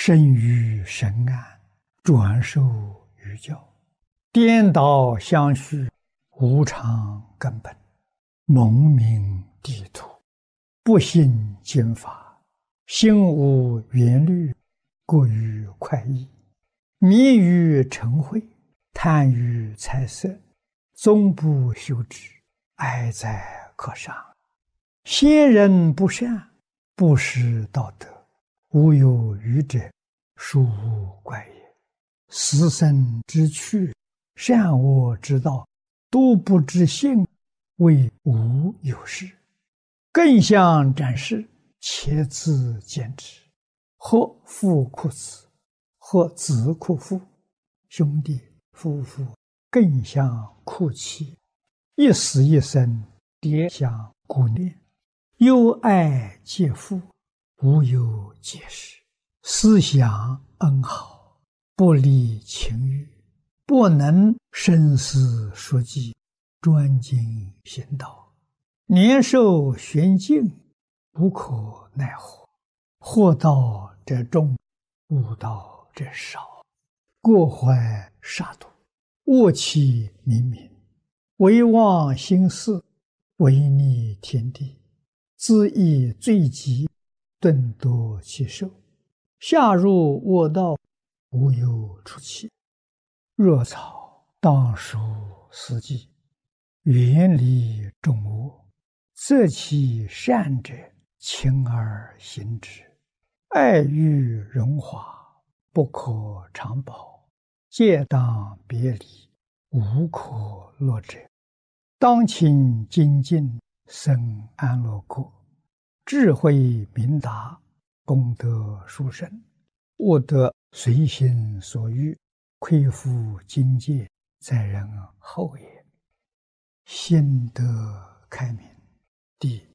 生于深暗，转受于教，颠倒相续，无常根本，蒙名地土，不信经法，心无缘虑，过于快意，迷于嗔恚，贪于财色，终不修止，哀哉可伤！先人不善，不识道德，无有余者，殊无怪也。死生之趣，善恶之道，都不知性，谓无有事。更相展示，且自见之。或父哭子，或子哭父，兄弟夫妇更相哭泣，一死一生，迭相顾念，忧爱皆父，无有解释。思想恩好，不离情欲，不能生死说计，专精行道，年寿玄境，无可奈何。祸道者众，悟道者少，过怀杀戮，恶气冥冥，唯忘心事，违逆天地，自缢罪极，顿夺其寿，下入恶道，无有出期。若草当属四季，远离众恶，择其善者，勤而行之。爱欲荣华，不可长保，戒当别离，无可乐者。当勤精进，生安乐国，智慧明达，功德殊胜，悟得随心所欲，恢复境界，在人后也。心得开明。第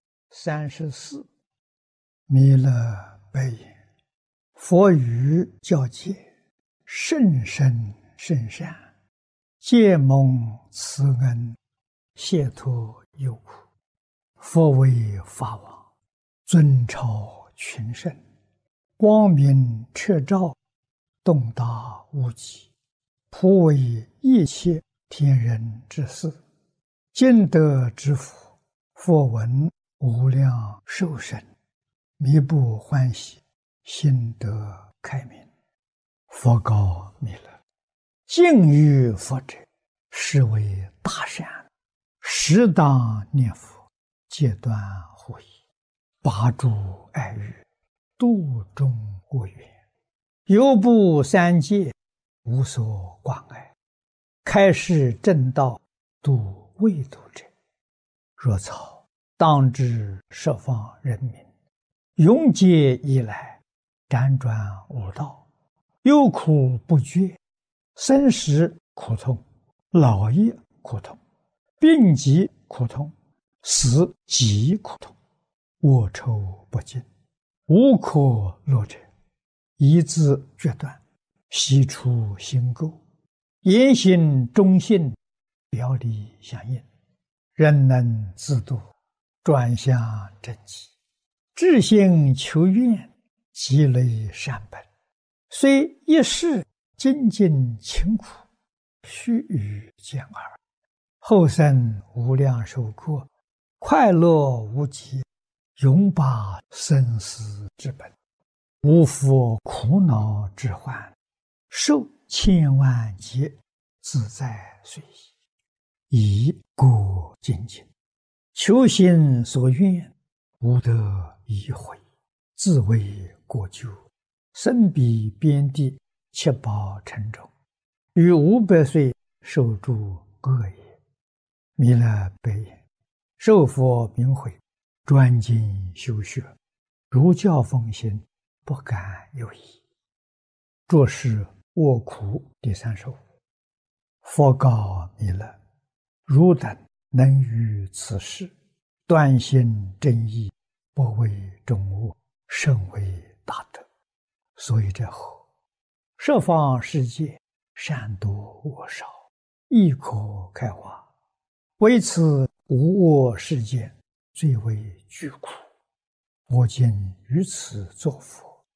34。弥勒白言：佛语教戒，甚深甚善，皆蒙慈恩，解脱忧苦。佛为法王，尊超群圣，光明彻照，洞达无极，普为一切天人之事。今得之福，佛闻无量寿生，弥不欢喜，心得开明。佛告弥勒：敬于佛者，是为大善，适当念佛，戒断护疑，拔诸爱欲，度众恶缘，犹不三界，无所挂碍，开示正道，度未度者。若草当知十方人民，永劫以来，辗转无道，忧苦不绝，生死苦痛，老业苦痛，病疾苦痛，死极苦痛，恶臭不尽，无可乐者。一字决断，悉出心垢，言行忠信，表里相应，人能自度，转向正极，至心求愿，积累善本，虽一世精进勤苦，须臾见耳，后生无量寿过，快乐无极，永拔生死之本，无复苦恼之患，受千万劫，自在随意，以故精进，求心所愿，无得疑悔，自为过咎，身彼边地，七宝沉重，于500岁受诸恶也。弥勒白言：受佛明慧，专精修学，如教奉行，不敢有疑。着是卧苦第35。佛告弥勒：汝等能于此事，断心正义，不为众恶，甚为大德。所以这后，十方世界，善多恶少，亦可开花。为此无恶世界，最为巨苦。我今于此作佛，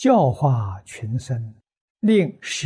教化群生，令